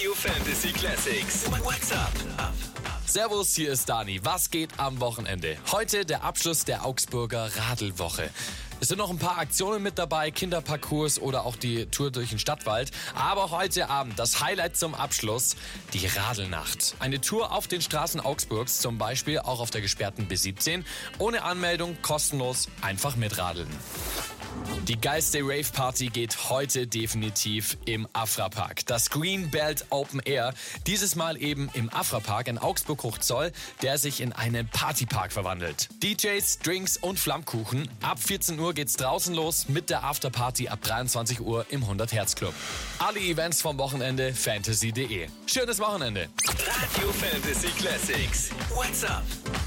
Radio Fantasy Classics. What's up? Servus, hier ist Dani. Was geht am Wochenende? Heute der Abschluss der Augsburger Radelwoche. Es sind noch ein paar Aktionen mit dabei, Kinderparcours oder auch die Tour durch den Stadtwald. Aber heute Abend das Highlight zum Abschluss, die Radelnacht. Eine Tour auf den Straßen Augsburgs, zum Beispiel auch auf der gesperrten B17. Ohne Anmeldung, kostenlos, einfach mitradeln. Die geilste Rave-Party geht heute definitiv im Afra-Park. Das Green Belt Open Air, dieses Mal eben im Afra-Park in Augsburg-Hochzoll, der sich in einen Partypark verwandelt. DJs, Drinks und Flammkuchen. Ab 14 Uhr geht's draußen los mit der Afterparty ab 23 Uhr im 100 Hertz Club. Alle Events vom Wochenende fantasy.de. Schönes Wochenende. Radio Fantasy Classics. What's up?